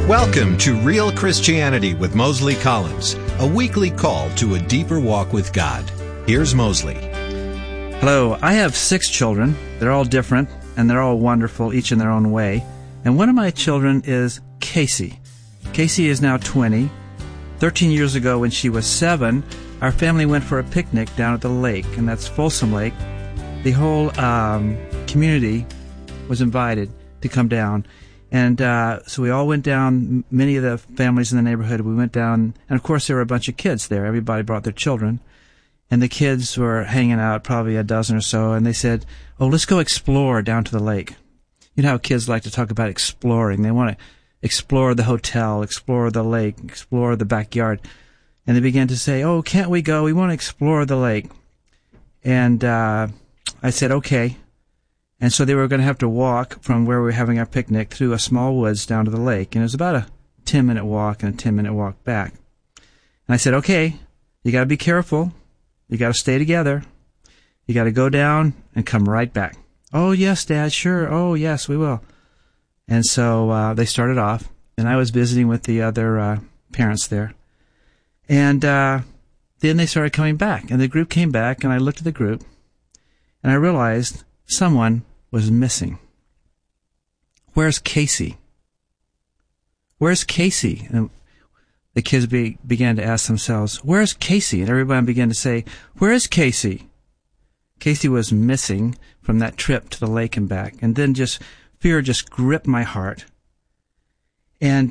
Welcome to Real Christianity with Mosley Collins, a weekly call to a deeper walk with God. Here's Mosley. Hello, I have 6 children. They're all different, and they're all wonderful, each in their own way. And one of my children is Casey. Casey is now 20. 13 years ago, when she was 7, our family went for a picnic down at the lake, and that's Folsom Lake. The whole community was invited to come down. And so we all went down, many of the families in the neighborhood, we went down, and of course there were a bunch of kids there. Everybody brought their children. And the kids were hanging out, probably a dozen or so, and they said, "Oh, let's go explore down to the lake." You know how kids like to talk about exploring. They want to explore the hotel, explore the lake, explore the backyard. And they began to say, "Oh, can't we go? We want to explore the lake." And I said, "Okay." And so they were going to have to walk from where we were having our picnic through a small woods down to the lake. And it was about a 10-minute walk and a 10-minute walk back. And I said, "Okay, you got to be careful. You got to stay together. You got to go down and come right back." "Oh, yes, Dad, sure. Oh, yes, we will." And so they started off, and I was visiting with the other parents there. And then they started coming back, and the group came back, and I looked at the group, and I realized someone was missing. "Where's Casey? Where's Casey?" And the kids began to ask themselves, "Where's Casey?" And everybody began to say, "Where's Casey?" Casey was missing from that trip to the lake and back. And then fear just gripped my heart. And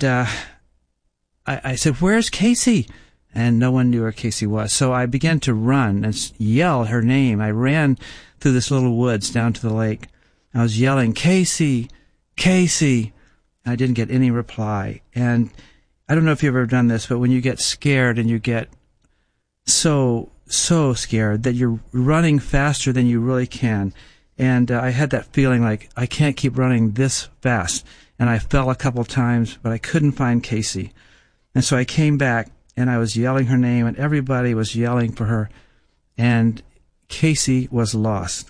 I said, "Where's Casey?" And no one knew where Casey was. So I began to run and yell her name. I ran through this little woods down to the lake. I was yelling, "Casey, Casey." I didn't get any reply. And I don't know if you've ever done this, but when you get scared and you get so scared that you're running faster than you really can. And I had that feeling like I can't keep running this fast. And I fell a couple times, but I couldn't find Casey. And so I came back and I was yelling her name, and everybody was yelling for her. And Casey was lost.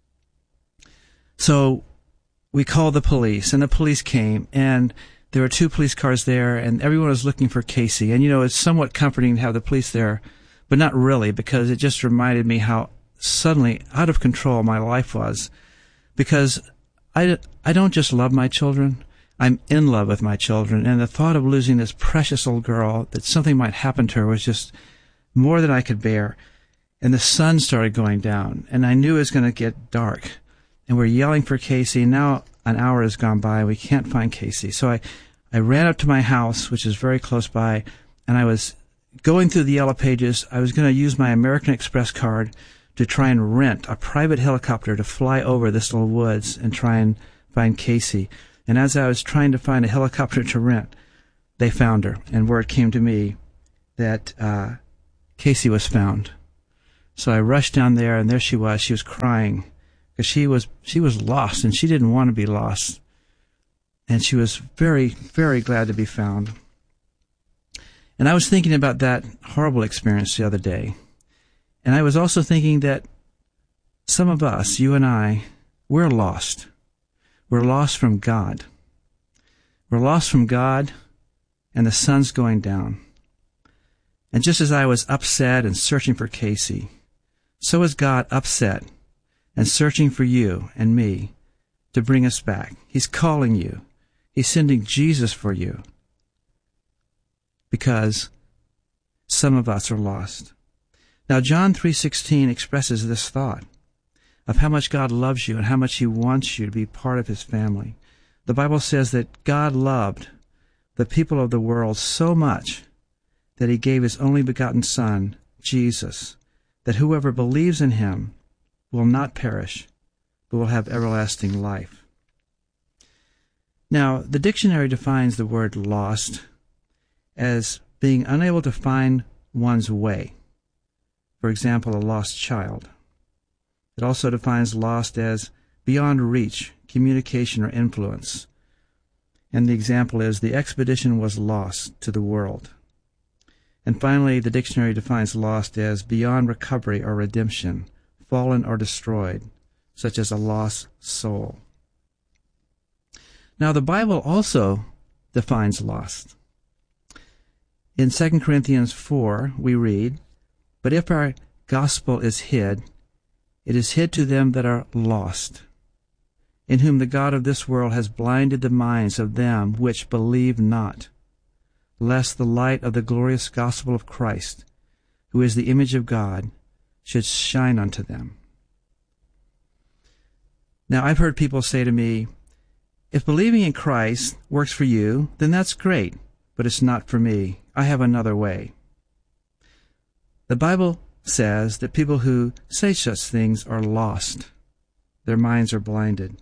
So we called the police, and the police came, and there were 2 police cars there, and everyone was looking for Casey. And, it's somewhat comforting to have the police there, but not really, because it just reminded me how suddenly out of control my life was. Because I don't just love my children, I'm in love with my children. And the thought of losing this precious old girl, that something might happen to her, was just more than I could bear. And the sun started going down, and I knew it was going to get dark. And we're yelling for Casey, and now an hour has gone by, and we can't find Casey. So I ran up to my house, which is very close by, and I was going through the Yellow Pages. I was going to use my American Express card to try and rent a private helicopter to fly over this little woods and try and find Casey. And as I was trying to find a helicopter to rent, they found her. And word came to me that Casey was found. So I rushed down there, and there she was. She was crying because she was lost, and she didn't want to be lost. And she was very, very glad to be found. And I was thinking about that horrible experience the other day. And I was also thinking that some of us, you and I, we're lost. We're lost from God. We're lost from God, and the sun's going down. And just as I was upset and searching for Casey, so is God upset and searching for you and me to bring us back. He's calling you. He's sending Jesus for you, because some of us are lost. Now, John 3:16 expresses this thought of how much God loves you and how much He wants you to be part of His family. The Bible says that God loved the people of the world so much that He gave His only begotten Son, Jesus, that whoever believes in Him will not perish, but will have everlasting life. Now, the dictionary defines the word lost as being unable to find one's way. For example, a lost child. It also defines lost as beyond reach, communication, or influence. And the example is, the expedition was lost to the world. And finally, the dictionary defines lost as beyond recovery or redemption, fallen or destroyed, such as a lost soul. Now, the Bible also defines lost. In 2 Corinthians 4, we read, "But if our gospel is hid, it is hid to them that are lost, in whom the God of this world has blinded the minds of them which believe not, lest the light of the glorious gospel of Christ, who is the image of God, should shine unto them." Now, I've heard people say to me, if believing in Christ works for you, then that's great, but it's not for me. I have another way. The Bible says that people who say such things are lost. Their minds are blinded.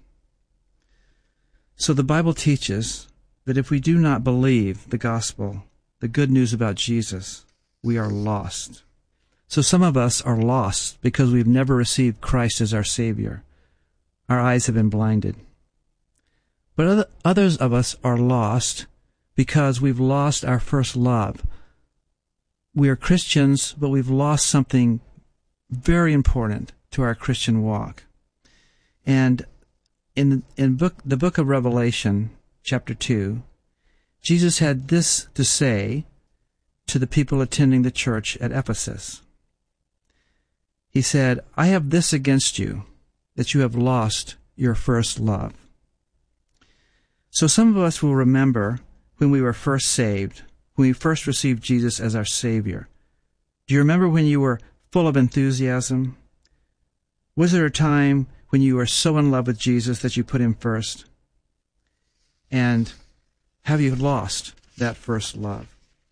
So the Bible teaches that if we do not believe the gospel, the good news about Jesus, we are lost. So some of us are lost because we've never received Christ as our Savior. Our eyes have been blinded. But others of us are lost because we've lost our first love. We are Christians, but we've lost something very important to our Christian walk. And in the book of Revelation, chapter 2, Jesus had this to say to the people attending the church at Ephesus. He said, "I have this against you, that you have lost your first love." So some of us will remember when we were first saved, when we first received Jesus as our Savior. Do you remember when you were full of enthusiasm? Was there a time when you were so in love with Jesus that you put Him first? And have you lost that first love?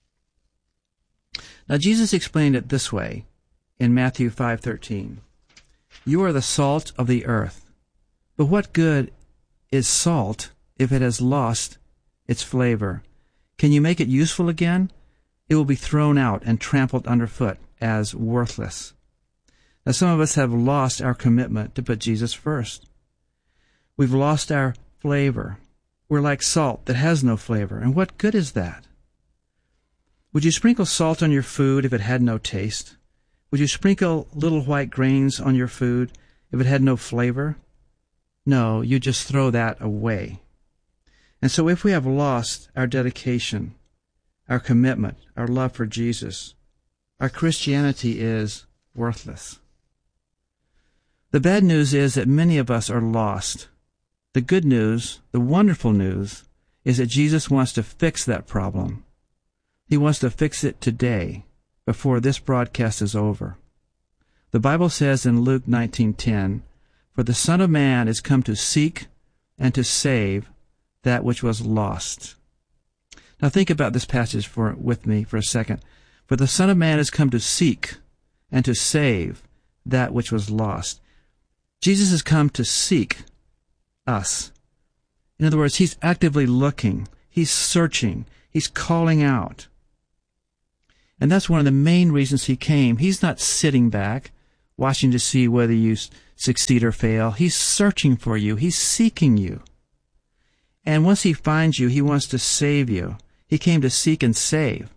Now, Jesus explained it this way in Matthew 5:13. "You are the salt of the earth. But what good is salt if it has lost its flavor? Can you make it useful again? It will be thrown out and trampled underfoot as worthless." Now, some of us have lost our commitment to put Jesus first. We've lost our flavor. We're like salt that has no flavor. And what good is that? Would you sprinkle salt on your food if it had no taste? Would you sprinkle little white grains on your food if it had no flavor? No, you just throw that away. And so if we have lost our dedication, our commitment, our love for Jesus, our Christianity is worthless. The bad news is that many of us are lost. The good news, the wonderful news, is that Jesus wants to fix that problem. He wants to fix it today, before this broadcast is over. The Bible says in Luke 19:10, "For the Son of Man is come to seek and to save that which was lost." Now think about this passage with me for a second. For the Son of Man is come to seek and to save that which was lost. Jesus has come to seek us. In other words, He's actively looking. He's searching. He's calling out. And that's one of the main reasons He came. He's not sitting back, watching to see whether you succeed or fail. He's searching for you. He's seeking you. And once He finds you, He wants to save you. He came to seek and save.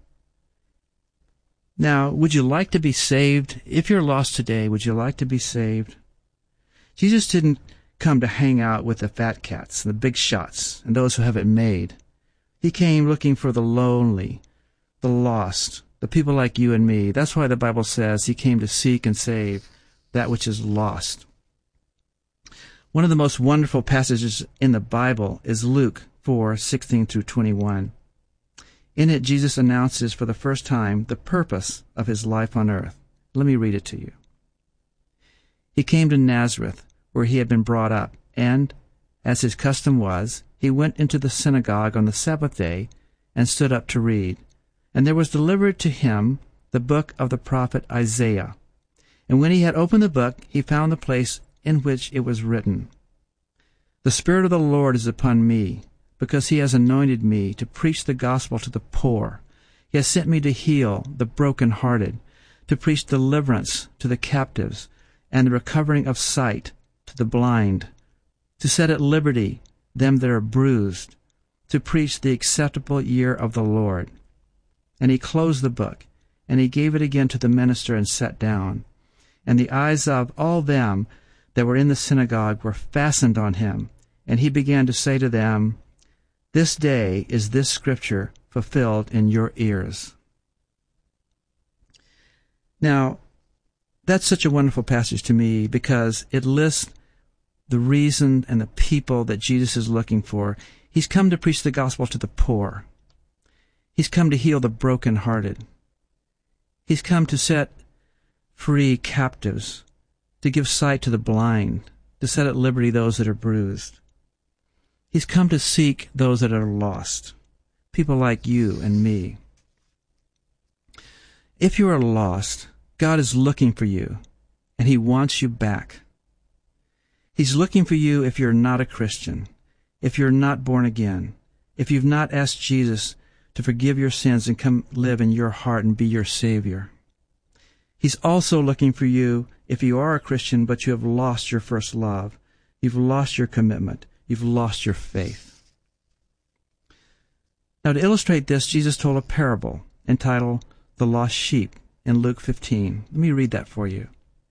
Now, would you like to be saved? If you're lost today, would you like to be saved? Jesus didn't come to hang out with the fat cats, the big shots, and those who have it made. He came looking for the lonely, the lost, the people like you and me. That's why the Bible says He came to seek and save that which is lost. One of the most wonderful passages in the Bible is Luke 4:16 through 21. In it, Jesus announces for the first time the purpose of His life on earth. Let me read it to you. He came to Nazareth, where He had been brought up, and, as His custom was, He went into the synagogue on the Sabbath day and stood up to read. And there was delivered to Him the book of the prophet Isaiah. And when He had opened the book, He found the place in which it was written, "The Spirit of the Lord is upon me, because He has anointed me to preach the gospel to the poor. He has sent me to heal the brokenhearted, to preach deliverance to the captives, and the recovering of sight to the blind, to set at liberty them that are bruised, to preach the acceptable year of the Lord." And He closed the book, and He gave it again to the minister and sat down. And the eyes of all them that were in the synagogue were fastened on Him, and He began to say to them, This day is this scripture fulfilled in your ears. Now, that's such a wonderful passage to me because it lists the reason and the people that Jesus is looking for. He's come to preach the gospel to the poor. He's come to heal the brokenhearted. He's come to set free captives, to give sight to the blind, to set at liberty those that are bruised. He's come to seek those that are lost, people like you and me. If you are lost, God is looking for you, and He wants you back. He's looking for you if you're not a Christian, if you're not born again, if you've not asked Jesus to forgive your sins and come live in your heart and be your Savior. He's also looking for you if you are a Christian but you have lost your first love, you've lost your commitment, you've lost your faith. Now, to illustrate this, Jesus told a parable entitled The Lost Sheep in Luke 15. Let me read that for you.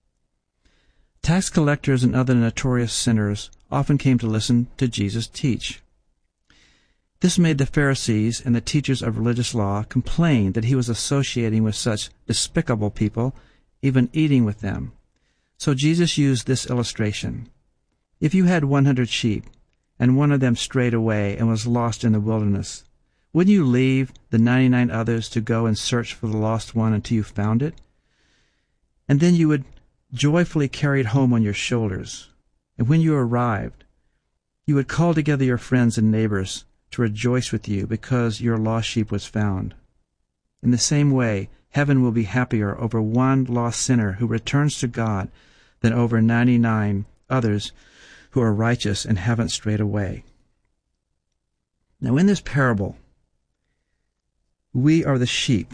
Tax collectors and other notorious sinners often came to listen to Jesus teach. This made the Pharisees and the teachers of religious law complain that He was associating with such despicable people, even eating with them. So Jesus used this illustration. If you had 100 sheep, and one of them strayed away and was lost in the wilderness, wouldn't you leave the 99 others to go and search for the lost one until you found it? And then you would joyfully carry it home on your shoulders. And when you arrived, you would call together your friends and neighbors to rejoice with you because your lost sheep was found. In the same way, heaven will be happier over one lost sinner who returns to God than over 99 others who are righteous and haven't strayed away. Now, in this parable, we are the sheep,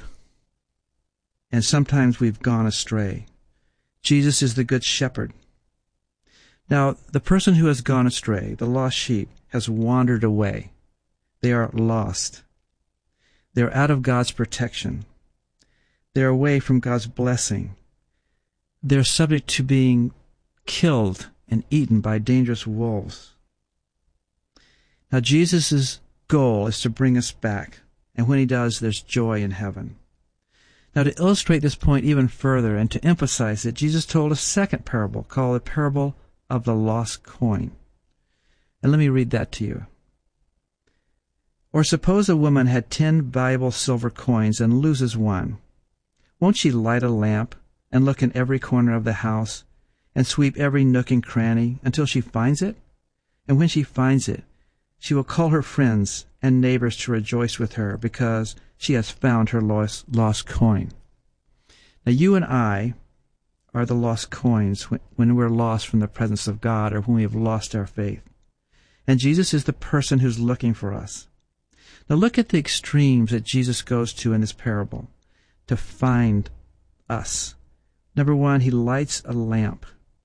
and sometimes we've gone astray. Jesus is the good shepherd. Now, the person who has gone astray, the lost sheep, has wandered away. They are lost. They are out of God's protection. They are away from God's blessing. They are subject to being killed and eaten by dangerous wolves. Now, Jesus' goal is to bring us back, and when He does, there's joy in heaven. Now, to illustrate this point even further and to emphasize it, Jesus told a second parable called the parable of the lost coin. And let me read that to you. Or suppose a woman had 10 valuable silver coins and loses one. Won't she light a lamp and look in every corner of the house and sweep every nook and cranny until she finds it? And when she finds it, she will call her friends and neighbors to rejoice with her because she has found her lost coin. Now, you and I are the lost coins when we're lost from the presence of God or when we have lost our faith. And Jesus is the person who's looking for us. Now, look at the extremes that Jesus goes to in this parable to find us. Number one, He lights a lamp.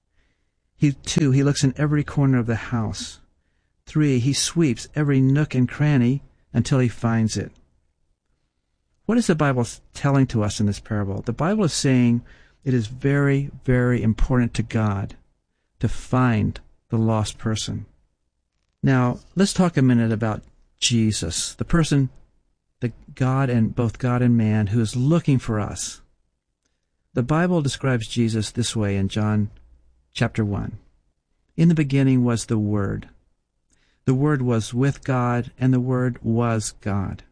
Two, He looks in every corner of the house. 3, He sweeps every nook and cranny until He finds it. What is the Bible telling to us in this parable? The Bible is saying it is very, very important to God to find the lost person. Now, let's talk a minute about Jesus, the person, the God and both God and man, who is looking for us. The Bible describes Jesus this way in John chapter 1. In the beginning was the Word. The Word was with God, and the Word was God.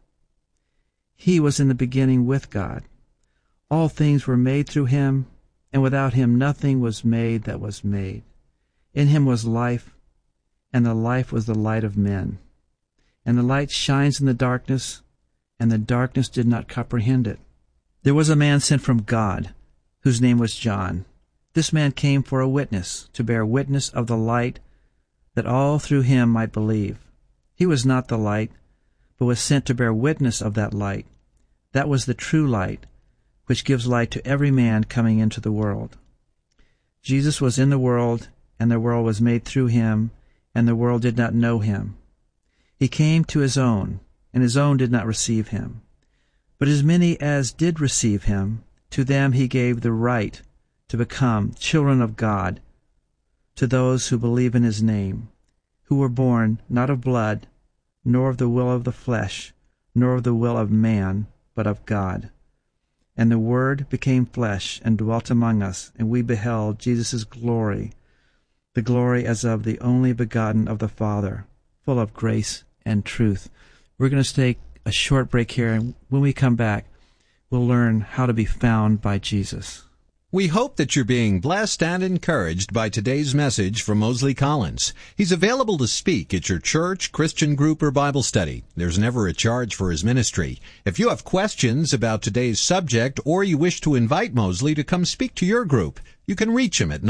He was in the beginning with God. All things were made through Him, and without Him nothing was made that was made. In Him was life, and the life was the light of men. And the light shines in the darkness, and the darkness did not comprehend it. There was a man sent from God, whose name was John. This man came for a witness, to bear witness of the light, that all through him might believe. He was not the light, but was sent to bear witness of that light. That was the true light, which gives light to every man coming into the world. Jesus was in the world, and the world was made through Him, and the world did not know Him. He came to His own, and His own did not receive Him. But as many as did receive Him, to them He gave the right to become children of God, to those who believe in His name, who were born not of blood, nor of the will of the flesh, nor of the will of man, but of God. And the Word became flesh and dwelt among us, and we beheld Jesus' glory, the glory as of the only begotten of the Father, full of grace and truth. We're going to take a short break here, and when we come back, we'll learn how to be found by Jesus. We hope that you're being blessed and encouraged by today's message from Mosley Collins. He's available to speak at your church, Christian group, or Bible study. There's never a charge for his ministry. If you have questions about today's subject or you wish to invite Mosley to come speak to your group, you can reach him at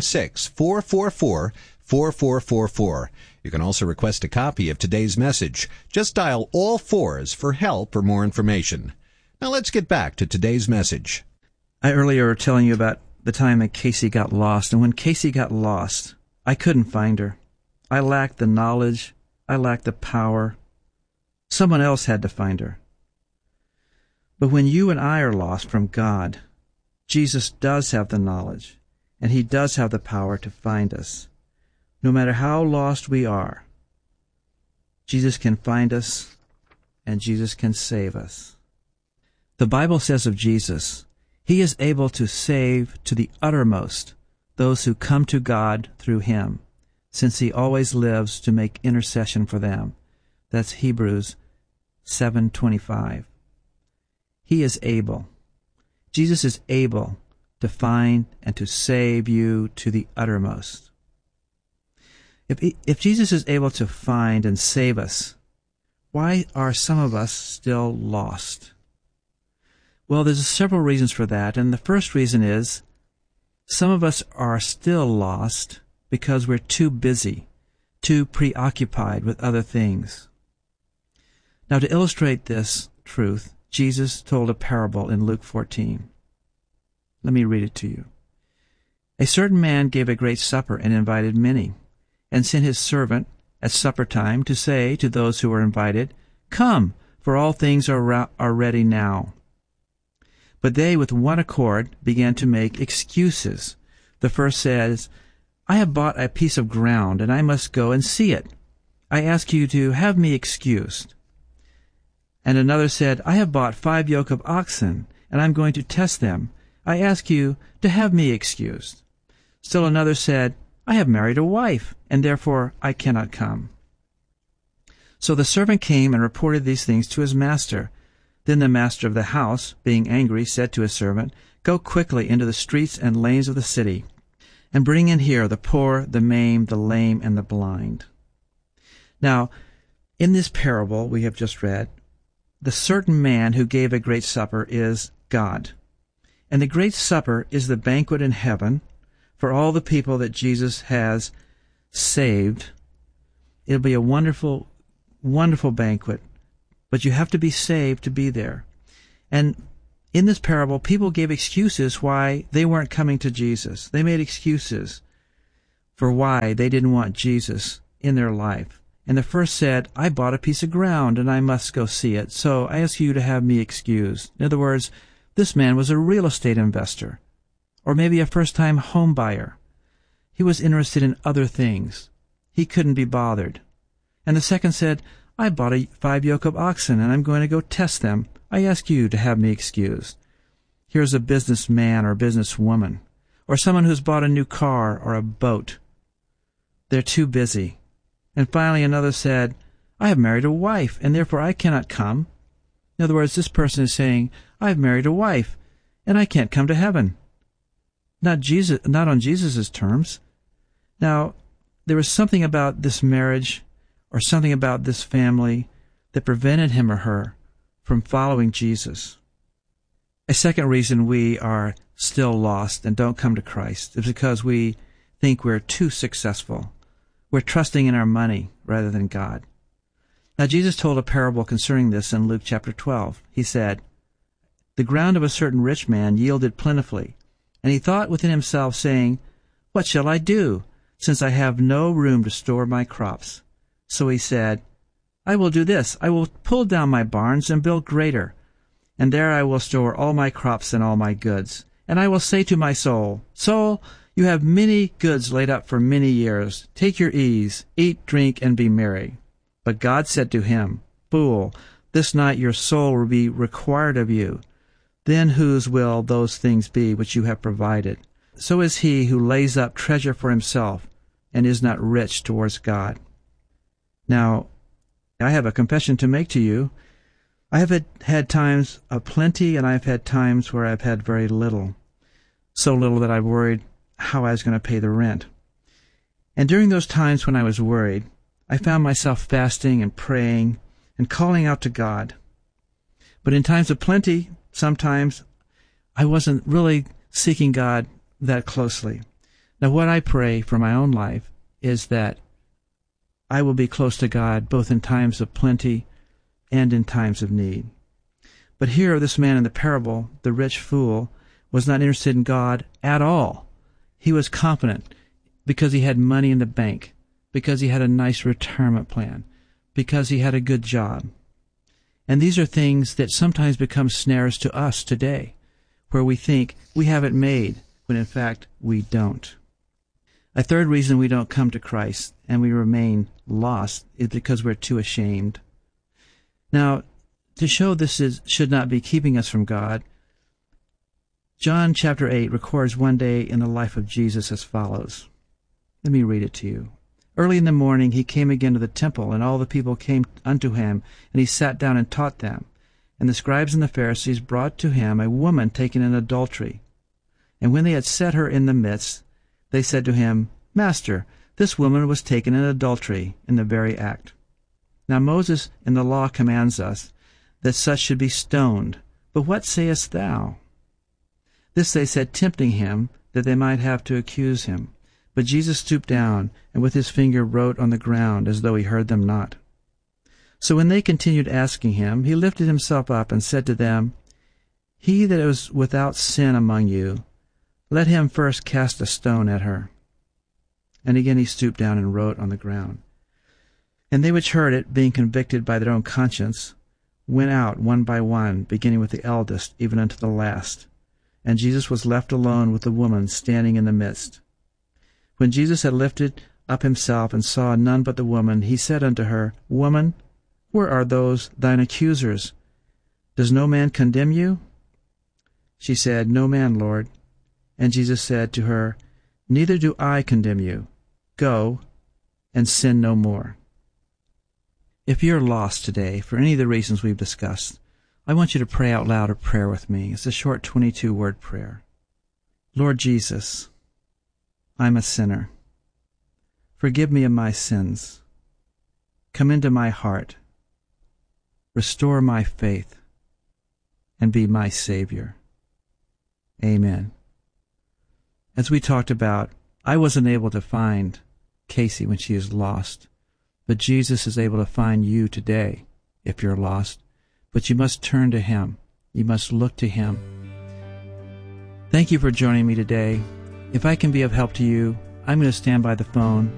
916-444-4444. You can also request a copy of today's message. Just dial all fours for help or more information. Now let's get back to today's message. I earlier was telling you about the time that Casey got lost, and when Casey got lost, I couldn't find her. I lacked the knowledge. I lacked the power. Someone else had to find her. But when you and I are lost from God, Jesus does have the knowledge, and He does have the power to find us. No matter how lost we are, Jesus can find us, and Jesus can save us. The Bible says of Jesus, He is able to save to the uttermost those who come to God through Him, since He always lives to make intercession for them. That's Hebrews 7:25. He is able. Jesus is able to find and to save you to the uttermost. If Jesus is able to find and save us, why are some of us still lost? Well, there's several reasons for that, and the first reason is some of us are still lost because we're too busy, too preoccupied with other things. Now, to illustrate this truth, Jesus told a parable in Luke 14. Let me read it to you. A certain man gave a great supper and invited many, and sent his servant at supper time to say to those who were invited, "Come, for all things are ready now." But they with one accord began to make excuses. The first says, "I have bought a piece of ground, and I must go and see it. I ask you to have me excused." And another said, "I have bought 5 yoke of oxen, and I'm going to test them. I ask you to have me excused." Still another said, "I have married a wife, and therefore I cannot come." So the servant came and reported these things to his master. Then the master of the house, being angry, said to his servant, "Go quickly into the streets and lanes of the city, and bring in here the poor, the maimed, the lame, and the blind." Now, in this parable we have just read, the certain man who gave a great supper is God. And the great supper is the banquet in heaven for all the people that Jesus has saved. It'll be a wonderful, wonderful banquet. But you have to be saved to be there. And in this parable, people gave excuses why they weren't coming to Jesus. They made excuses for why they didn't want Jesus in their life. And the first said, "I bought a piece of ground and I must go see it, so I ask you to have me excused." In other words, this man was a real estate investor, or maybe a first-time home buyer. He was interested in other things. He couldn't be bothered. And the second said, "I bought 5 yoke of oxen, and I'm going to go test them. I ask you to have me excused." Here's a businessman or businesswoman, or someone who's bought a new car or a boat. They're too busy. And finally another said, "I have married a wife, and therefore I cannot come." In other words, this person is saying, "I have married a wife, and I can't come to heaven." Not on Jesus' terms. Now, there was something about this marriage or something about this family that prevented him or her from following Jesus. A second reason we are still lost and don't come to Christ is because we think we're too successful. We're trusting in our money rather than God. Now, Jesus told a parable concerning this in Luke chapter 12. He said, "The ground of a certain rich man yielded plentifully, and he thought within himself, saying, 'What shall I do, since I have no room to store my crops?' So he said, 'I will do this. I will pull down my barns and build greater, and there I will store all my crops and all my goods. And I will say to my soul, Soul, you have many goods laid up for many years. Take your ease, eat, drink, and be merry.' But God said to him, Fool, this night your soul will be required of you. Then whose will those things be which you have provided? So is he who lays up treasure for himself and is not rich towards God. Now, I have a confession to make to you. I have had times of plenty, and I've had times where I've had very little. So little that I worried how I was going to pay the rent. And during those times when I was worried, I found myself fasting and praying and calling out to God. But in times of plenty, sometimes I wasn't really seeking God that closely. Now, what I pray for my own life is that I will be close to God both in times of plenty and in times of need. But here, this man in the parable, the rich fool, was not interested in God at all. He was confident because he had money in the bank, because he had a nice retirement plan, because he had a good job. And these are things that sometimes become snares to us today, where we think we have it made, when in fact we don't. A third reason we don't come to Christ and we remain lost is because we're too ashamed. Now, to show this should not be keeping us from God, John chapter 8 records one day in the life of Jesus as follows. Let me read it to you. Early in the morning he came again to the temple, and all the people came unto him, and he sat down and taught them. And the scribes and the Pharisees brought to him a woman taken in adultery. And when they had set her in the midst, they said to him, Master, this woman was taken in adultery in the very act. Now Moses in the law commands us that such should be stoned. But what sayest thou? This they said, tempting him, that they might have to accuse him. But Jesus stooped down, and with his finger wrote on the ground, as though he heard them not. So when they continued asking him, he lifted himself up and said to them, He that is without sin among you, let him first cast a stone at her. And again he stooped down and wrote on the ground. And they which heard it, being convicted by their own conscience, went out one by one, beginning with the eldest, even unto the last. And Jesus was left alone with the woman standing in the midst. When Jesus had lifted up himself and saw none but the woman, he said unto her, Woman, where are those thine accusers? Does no man condemn you? She said, No man, Lord. And Jesus said to her, Neither do I condemn you. Go, and sin no more. If you're lost today for any of the reasons we've discussed, I want you to pray out loud a prayer with me. It's a short 22-word prayer. Lord Jesus, I'm a sinner. Forgive me of my sins. Come into my heart. Restore my faith and be my Savior. Amen. As we talked about, I wasn't able to find Casey when she is lost, but Jesus is able to find you today if you're lost. But you must turn to Him. You must look to Him. Thank you for joining me today. If I can be of help to you, I'm going to stand by the phone.